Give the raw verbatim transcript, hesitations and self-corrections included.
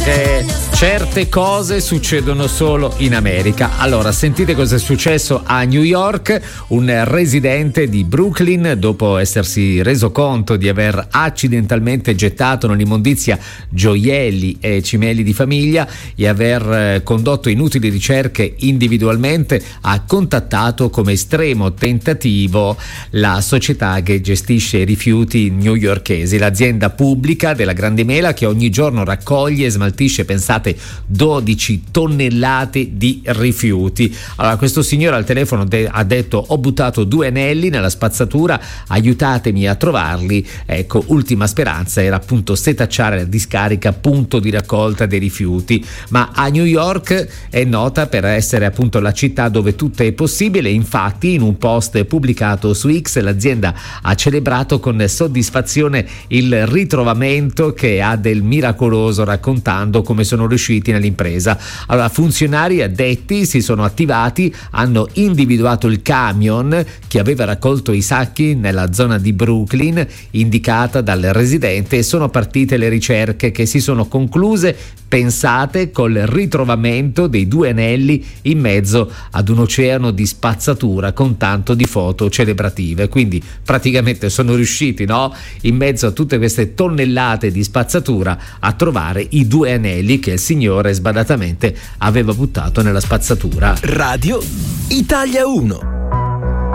che certe cose succedono solo in America. Allora, sentite cosa è successo a New York. Un residente di Brooklyn, dopo essersi reso conto di aver accidentalmente gettato nell'immondizia gioielli e cimeli di famiglia e aver condotto inutili ricerche individualmente, ha contattato come estremo tentativo la società che gestisce i rifiuti newyorkesi, l'azienda pubblica della Grande Mela, che ogni giorno raccoglie e smaltisce, pensate, dodici tonnellate di rifiuti. Allora, questo signore al telefono de- ha detto: ho buttato due anelli nella spazzatura, aiutatemi a trovarli. Ecco, ultima speranza era appunto setacciare la discarica, punto di raccolta dei rifiuti. Ma a New York è nota per essere appunto la città dove tutto è possibile. Infatti, in un post pubblicato su X, l'azienda ha celebrato con soddisfazione il ritrovamento che ha del miracoloso, raccontando come sono riusciti nell'impresa. Allora, funzionari addetti si sono attivati, hanno individuato il camion che aveva raccolto i sacchi nella zona di Brooklyn indicata dal residente e sono partite le ricerche, che si sono concluse, pensate, col ritrovamento dei due anelli in mezzo ad un oceano di spazzatura con tanto di foto celebrative. Quindi praticamente sono riusciti, no, in mezzo a tutte queste tonnellate di spazzatura, a trovare i due anelli che il signore sbadatamente aveva buttato nella spazzatura. Radio Italia uno.